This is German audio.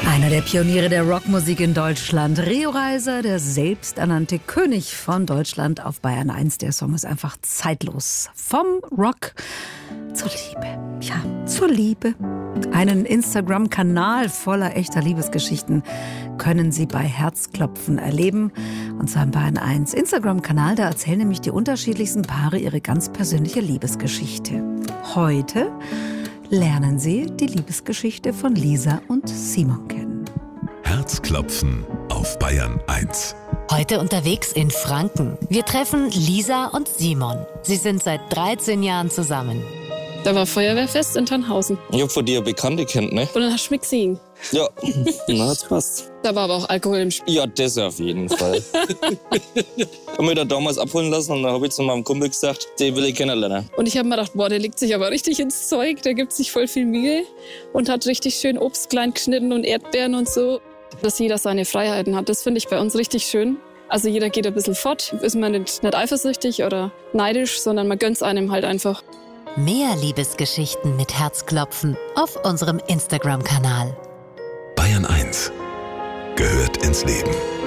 Einer der Pioniere der Rockmusik in Deutschland, Rio Reiser, der selbsternannte König von Deutschland auf Bayern 1. Der Song ist einfach zeitlos. Vom Rock zur Liebe. Ja, zur Liebe. Einen Instagram-Kanal voller echter Liebesgeschichten können Sie bei Herzklopfen erleben. Und zwar im Bayern 1 Instagram-Kanal, da erzählen nämlich die unterschiedlichsten Paare ihre ganz persönliche Liebesgeschichte. Heute lernen Sie die Liebesgeschichte von Lisa und Simon kennen. Herzklopfen auf Bayern 1. Heute unterwegs in Franken. Wir treffen Lisa und Simon. Sie sind seit 13 Jahren zusammen. Da war Feuerwehrfest in Tannhausen. Ich hab von dir Bekannte kennt, ne? Und dann hast du mich gesehen. Ja, na, hat's passt. Da war aber auch Alkohol im Spiel. Ja, das auf jeden Fall. Hab mich da damals abholen lassen und dann habe ich zu meinem Kumpel gesagt, den will ich kennenlernen. Und ich habe mir gedacht, boah, der legt sich aber richtig ins Zeug. Der gibt sich voll viel Mühe und hat richtig schön Obst klein geschnitten und Erdbeeren und so. Dass jeder seine Freiheiten hat, das finde ich bei uns richtig schön. Also jeder geht ein bisschen fort. Ist man nicht eifersüchtig oder neidisch, sondern man gönnt's einem halt einfach. Mehr Liebesgeschichten mit Herzklopfen auf unserem Instagram-Kanal. Bayern 1 gehört ins Leben.